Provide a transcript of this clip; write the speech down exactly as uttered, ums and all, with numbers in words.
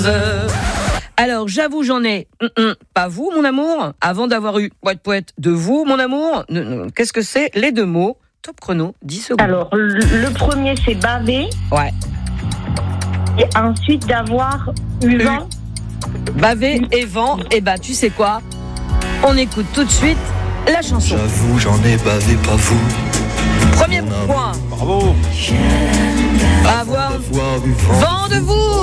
rose. Alors, j'avoue, j'en ai. Mm-mm, pas vous, mon amour. Avant d'avoir eu poète poète de vous, mon amour. Qu'est-ce que c'est les deux mots? Top chrono, dix secondes. Alors, le, le premier, c'est baver. Ouais. Et ensuite, d'avoir eu vent. Baver et vent. Et bah, tu sais quoi? On écoute tout de suite la chanson. J'avoue, j'en ai bavé, pas vous. Premier point. Bravo. Avoir Avoir eu vent vent de vous.